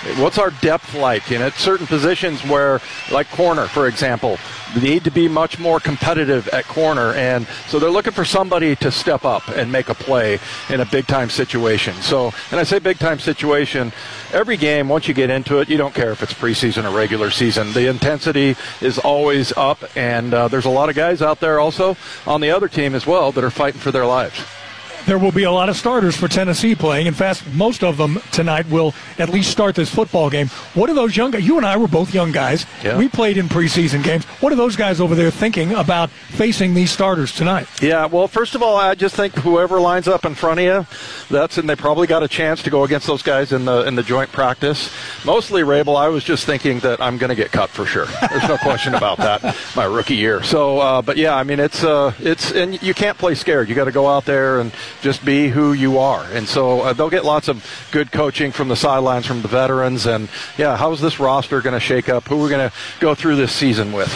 what's our depth like? And at certain positions where, like corner, for example, they need to be much more competitive at corner. And so they're looking for somebody to step up and make a play in a big-time situation. So, and I say big-time situation, every game, once you get into it, you don't care if it's preseason or regular season. The intensity is always up, and there's a lot of guys out there also on the other team as well that are fighting for their lives. There will be a lot of starters for Tennessee playing. In fact, most of them tonight will at least start this football game. What are those young guys? You and I were both young guys. Yeah. We played in preseason games. What are those guys over there thinking about facing these starters tonight? Yeah, well, first of all, I just think whoever lines up in front of you, and they probably got a chance to go against those guys in the joint practice. Mostly, Rabel, I was just thinking that I'm going to get cut for sure. There's no question about that, my rookie year. So, but yeah, I mean, it's and you can't play scared. You got to go out there and just be who you are. And so they'll get lots of good coaching from the sidelines, from the veterans. And, yeah, how's this roster going to shake up? Who we're going to go through this season with?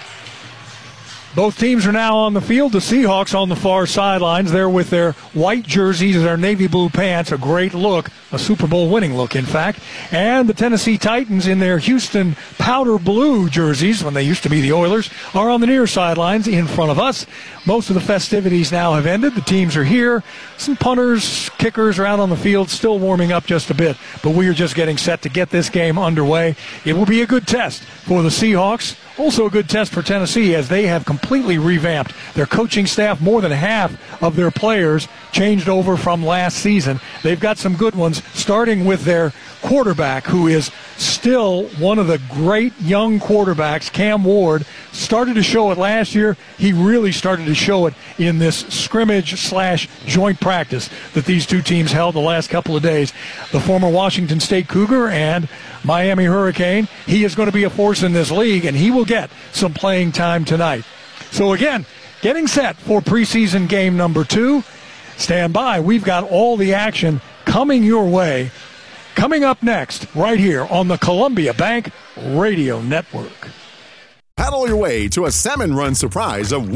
Both teams are now on the field. The Seahawks on the far sidelines. They're with their white jerseys and their navy blue pants. A great look, a Super Bowl winning look, in fact. And the Tennessee Titans in their Houston powder blue jerseys, when they used to be the Oilers, are on the near sidelines in front of us. Most of the festivities now have ended. The teams are here. Some punters, kickers are out on the field, still warming up just a bit. But we are just getting set to get this game underway. It will be a good test for the Seahawks. Also a good test for Tennessee, as they have completely revamped their coaching staff. More than half of their players changed over from last season. They've got some good ones, starting with their quarterback, who is still one of the great young quarterbacks. Cam Ward started to show it last year. He really started to show it in this scrimmage/joint practice that these two teams held the last couple of days. The former Washington State Cougar and Miami Hurricane, he is going to be a force in this league, and he will get some playing time tonight. So again, getting set for preseason game number 2. Stand by. We've got all the action coming your way. Coming up next, right here on the Columbia Bank Radio Network. Paddle your way to a Salmon Run surprise of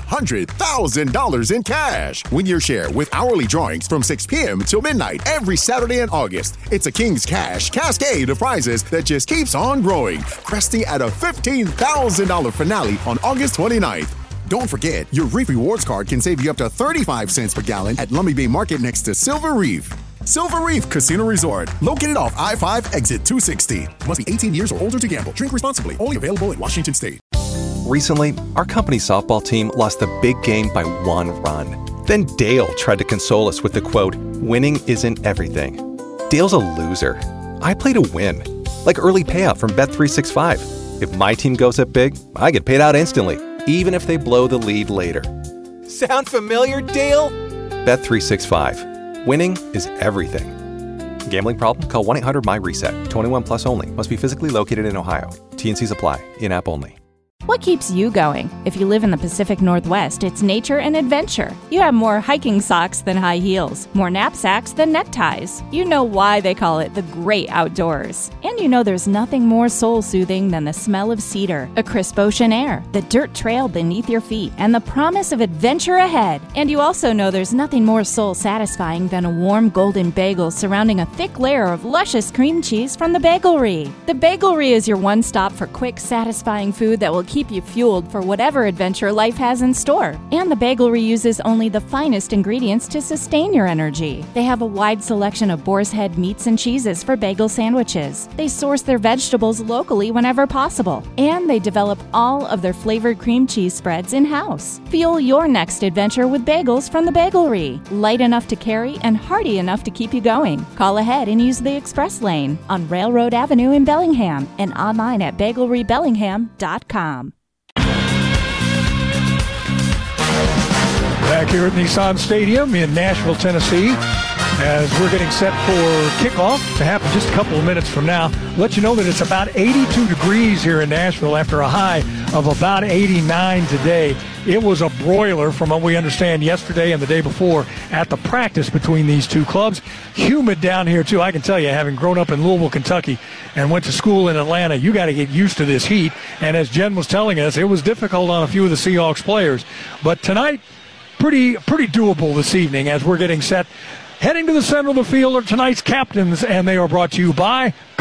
$100,000 in cash. Win your share with hourly drawings from 6 p.m. till midnight every Saturday in August. It's a King's Cash cascade of prizes that just keeps on growing, cresting at a $15,000 finale on August 29th. Don't forget, your Reef Rewards card can save you up to 35 cents per gallon at Lummi Bay Market next to Silver Reef. Silver Reef Casino Resort, located off I-5 exit 260. Must be 18 years or older to gamble. Drink responsibly. Only available in Washington State. Recently, our company softball team lost the big game by 1 run. Then Dale tried to console us with the quote, "Winning isn't everything." Dale's a loser. I play to win. Like early payout from Bet365. If my team goes up big, I get paid out instantly, even if they blow the lead later. Sound familiar, Dale? Bet365. Winning is everything. Gambling problem? Call 1-800-MY-RESET. 21 plus only. Must be physically located in Ohio. T&Cs apply. In-app only. What keeps you going? If you live in the Pacific Northwest, it's nature and adventure. You have more hiking socks than high heels, more knapsacks than neckties. You know why they call it the great outdoors. And you know there's nothing more soul-soothing than the smell of cedar, a crisp ocean air, the dirt trail beneath your feet, and the promise of adventure ahead. And you also know there's nothing more soul-satisfying than a warm golden bagel surrounding a thick layer of luscious cream cheese from the Bagelry. The Bagelry is your one-stop for quick, satisfying food that will keep you fueled for whatever adventure life has in store. And the Bagelry uses only the finest ingredients to sustain your energy. They have a wide selection of boar's head meats and cheeses for bagel sandwiches. They source their vegetables locally whenever possible. And they develop all of their flavored cream cheese spreads in-house. Fuel your next adventure with bagels from the Bagelry. Light enough to carry and hearty enough to keep you going. Call ahead and use the express lane on Railroad Avenue in Bellingham and online at bagelrybellingham.com. Back here at Nissan Stadium in Nashville, Tennessee, as we're getting set for kickoff to happen just a couple of minutes from now. Let you know that it's about 82 degrees here in Nashville after a high of about 89 today. It was a broiler from what we understand yesterday and the day before at the practice between these two clubs. Humid down here, too. I can tell you, having grown up in Louisville, Kentucky, and went to school in Atlanta, you got to get used to this heat. And as Jen was telling us, it was difficult on a few of the Seahawks players. But tonight, pretty doable this evening as we're getting set. Heading to the center of the field are tonight's captains, and they are brought to you by